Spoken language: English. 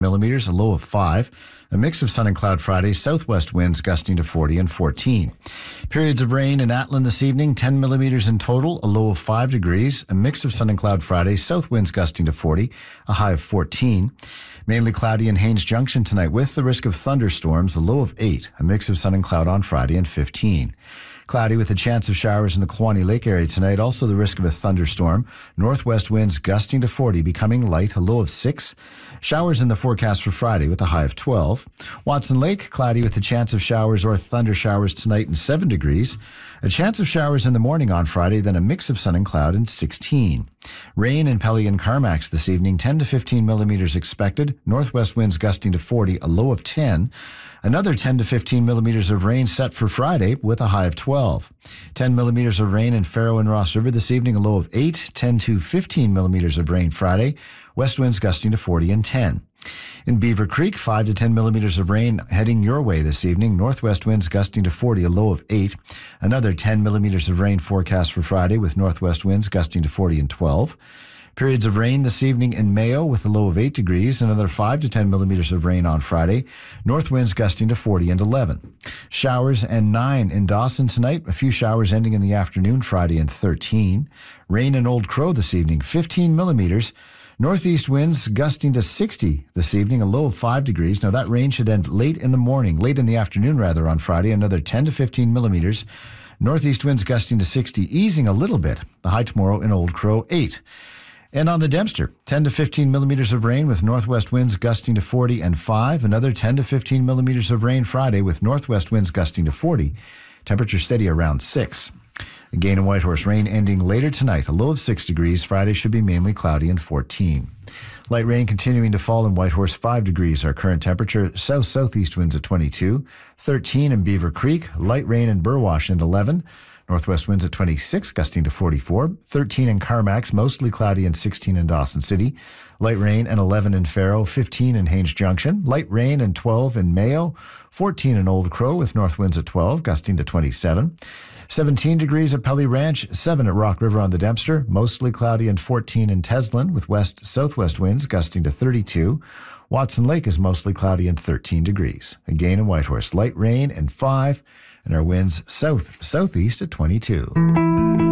millimeters, a low of 5. A mix of sun and cloud Friday, southwest winds gusting to 40 and 14. Periods of rain in Atlin this evening, 10 millimeters in total, a low of 5 degrees. A mix of sun and cloud Friday, south winds gusting to 40, a high of 14. Mainly cloudy in Haines Junction tonight with the risk of thunderstorms, a low of 8. A mix of sun and cloud on Friday and 15. Cloudy with a chance of showers in the Kewaunee Lake area tonight. Also the risk of a thunderstorm. Northwest winds gusting to 40, becoming light, a low of 6. Showers in the forecast for Friday with a high of 12. Watson Lake, cloudy with a chance of showers or thunder showers tonight and 7 degrees. A chance of showers in the morning on Friday, then a mix of sun and cloud and 16. Rain in Pelican Carmax this evening, 10 to 15 millimeters expected. Northwest winds gusting to 40, a low of 10. Another 10 to 15 millimeters of rain set for Friday with a high of 12. 10 millimeters of rain in Faro and Ross River this evening, a low of 8. 10 to 15 millimeters of rain Friday. West winds gusting to 40 and 10. In Beaver Creek, 5 to 10 millimeters of rain heading your way this evening. Northwest winds gusting to 40, a low of 8. Another 10 millimeters of rain forecast for Friday with northwest winds gusting to 40 and 12. Periods of rain this evening in Mayo with a low of 8 degrees. Another 5 to 10 millimeters of rain on Friday. North winds gusting to 40 and 11. Showers and 9 in Dawson tonight. A few showers ending in the afternoon Friday and 13. Rain in Old Crow this evening, 15 millimeters. Northeast winds gusting to 60 this evening, a low of 5 degrees. Now that rain should end late in the afternoon on Friday. Another 10 to 15 millimeters. Northeast winds gusting to 60, easing a little bit. The high tomorrow in Old Crow, 8. And on the Dempster, 10 to 15 millimeters of rain with northwest winds gusting to 40 and 5. Another 10 to 15 millimeters of rain Friday with northwest winds gusting to 40. Temperature steady around 6. Again in Whitehorse, rain ending later tonight, a low of 6 degrees. Friday should be mainly cloudy and 14. Light rain continuing to fall in Whitehorse, 5 degrees. Our current temperature, south-southeast winds at 22. 13 in Beaver Creek, light rain in Burwash and 11. Northwest winds at 26, gusting to 44. 13 in Carmax, mostly cloudy and 16 in Dawson City. Light rain and 11 in Faro, 15 in Haines Junction. Light rain and 12 in Mayo. 14 in Old Crow with north winds at 12, gusting to 27. 17 degrees at Pelly Ranch, 7 at Rock River on the Dempster. Mostly cloudy and 14 in Teslin with west-southwest winds gusting to 32. Watson Lake is mostly cloudy and 13 degrees. Again in Whitehorse, light rain and 5. And our winds south-southeast at 22.